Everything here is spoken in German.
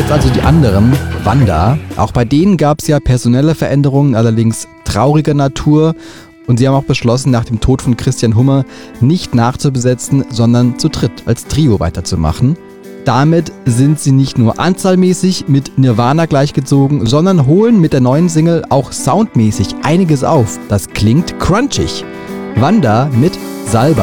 Jetzt also die anderen, Wanda. Auch bei denen gab es ja personelle Veränderungen, allerdings trauriger Natur. Und sie haben auch beschlossen, nach dem Tod von Christian Hummer nicht nachzubesetzen, sondern zu dritt als Trio weiterzumachen. Damit sind sie nicht nur anzahlmäßig mit Nirvana gleichgezogen, sondern holen mit der neuen Single auch soundmäßig einiges auf. Das klingt crunchig. Wanda mit Salbei.